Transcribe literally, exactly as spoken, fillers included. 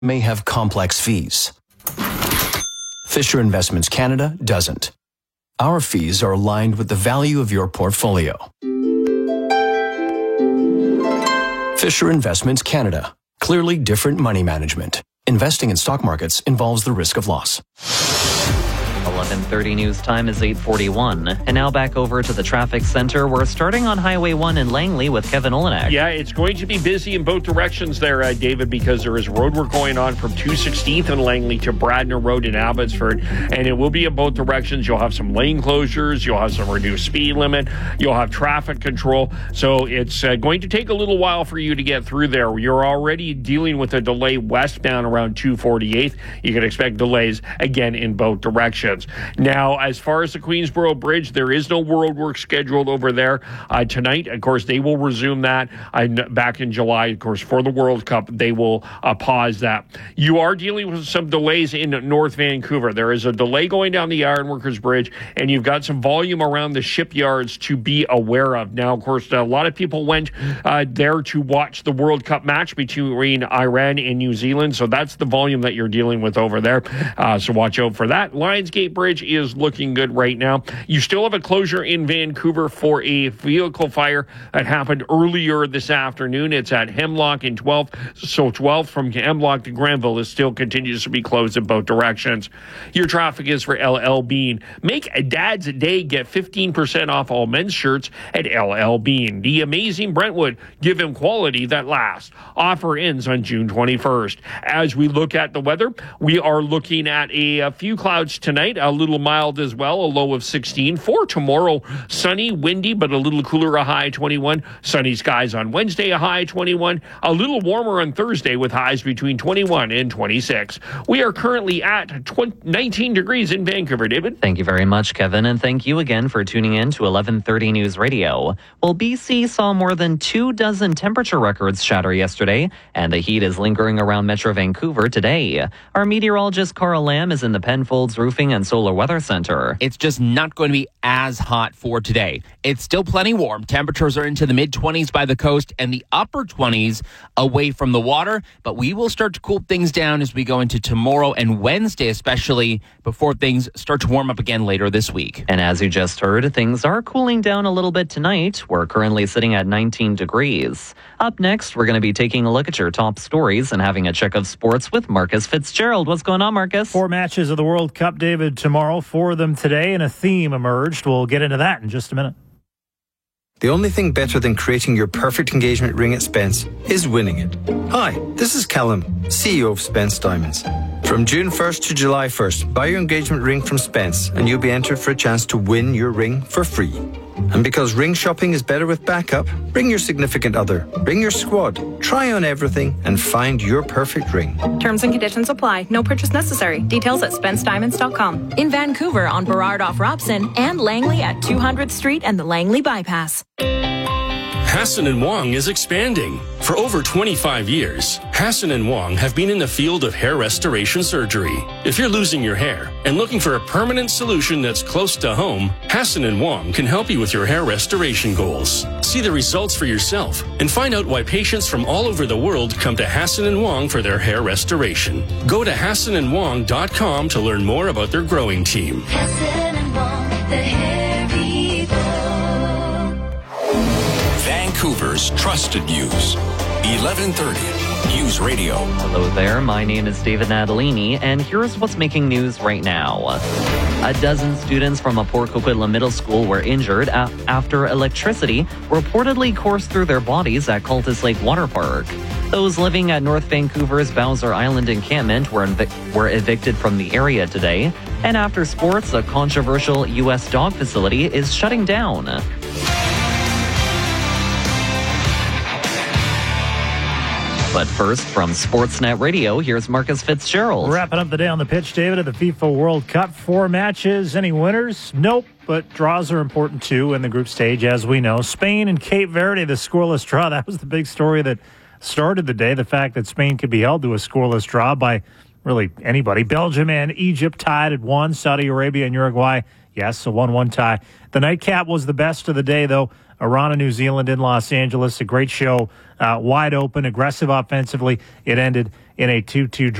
may have complex fees. Fisher Investments Canada doesn't. Our fees are aligned with the value of your portfolio. Fisher Investments Canada. Clearly different money management. Investing in stock markets involves the risk of loss. eleven thirty news time is eight forty-one. And now back over to the traffic center. We're starting on Highway one in Langley with Kevin Olenek. Yeah, it's going to be busy in both directions there, uh, David, because there is road work going on from two sixteenth in Langley to Bradner Road in Abbotsford. And it will be in both directions. You'll have some lane closures. You'll have some reduced speed limit. You'll have traffic control. So it's uh, going to take a little while for you to get through there. You're already dealing with a delay westbound around two forty-eighth. You can expect delays again in both directions. Now, as far as the Queensboro Bridge, there is no road work scheduled over there uh, tonight. Of course, they will resume that uh, back in July. Of course, for the World Cup, they will uh, pause that. You are dealing with some delays in North Vancouver. There is a delay going down the Ironworkers Bridge, and you've got some volume around the shipyards to be aware of. Now, of course, a lot of people went uh, there to watch the World Cup match between Iran and New Zealand, so that's the volume that you're dealing with over there. Uh, so watch out for that. Lionsgate Bridge is looking good right now. You still have a closure in Vancouver for a vehicle fire that happened earlier this afternoon. It's at Hemlock and twelfth. So twelfth from Hemlock to Granville is still continues to be closed in both directions. Your traffic is for L L Bean. Make a Dad's Day. Get fifteen percent off all men's shirts at L L Bean. The amazing Brentwood. Give him quality that lasts. Offer ends on June twenty-first. As we look at the weather, we are looking at a, a few clouds tonight, a little mild as well, a low of sixteen. For tomorrow, sunny, windy, but a little cooler, a high twenty-one. Sunny skies on Wednesday, a high twenty-one. A little warmer on Thursday with highs between twenty-one and twenty-six. We are currently at nineteen degrees in Vancouver, David. Thank you very much, Kevin, and thank you again for tuning in to eleven thirty News Radio. Well, B C saw more than two dozen temperature records shatter yesterday, and the heat is lingering around Metro Vancouver today. Our meteorologist Carl Lamb is in the Penfolds Roofing and Solar Weather Center. It's just not going to be as hot for today. It's still plenty warm. Temperatures are into the mid-twenties by the coast and the upper twenties away from the water, but we will start to cool things down as we go into tomorrow and Wednesday, especially before things start to warm up again later this week. And as you just heard, things are cooling down a little bit tonight. We're currently sitting at nineteen degrees. Up next, we're going to be taking a look at your top stories and having a check of sports with Marcus Fitzgerald. What's going on, Marcus? Four matches of the World Cup, David, tomorrow. Four of them today, and a theme emerged. We'll get into that in just a minute. The only thing better than creating your perfect engagement ring at Spence is winning it. Hi, this is Callum, C E O of Spence Diamonds. From June first to July first, buy your engagement ring from Spence and you'll be entered for a chance to win your ring for free. And because ring shopping is better with backup, bring your significant other, bring your squad, try on everything and find your perfect ring. Terms and conditions apply. No purchase necessary. Details at spence diamonds dot com. In Vancouver on Burrard off Robson and Langley at two hundredth Street and the Langley Bypass. Hassan and Wong is expanding. For over twenty-five years, Hassan and Wong have been in the field of hair restoration surgery. If you're losing your hair and looking for a permanent solution that's close to home, Hassan and Wong can help you with your hair restoration goals. See the results for yourself and find out why patients from all over the world come to Hassan and Wong for their hair restoration. Go to hassan and wong dot com to learn more about their growing team. Hassan and Wong, the hair people. Vancouver's trusted news. eleven thirty News Radio. Hello there, my name is David Natalini, and here's what's making news right now. A dozen students from a Port Coquitlam Middle School were injured a- after electricity reportedly coursed through their bodies at Cultus Lake Water Park. Those living at North Vancouver's Bowser Island encampment were, evic- were evicted from the area today. And after sports, a controversial U S dog facility is shutting down. But first, from Sportsnet Radio, here's Marcus Fitzgerald. Wrapping up the day on the pitch, David, at the FIFA World Cup. Four matches. Any winners? Nope. But draws are important, too, in the group stage, as we know. Spain and Cape Verde, the scoreless draw. That was the big story that started the day. The fact that Spain could be held to a scoreless draw by really anybody. Belgium and Egypt tied at one. Saudi Arabia and Uruguay, yes, a one one tie. The nightcap was the best of the day, though. Iran and New Zealand in Los Angeles. A great show. Uh, wide open, aggressive offensively. It ended in a two two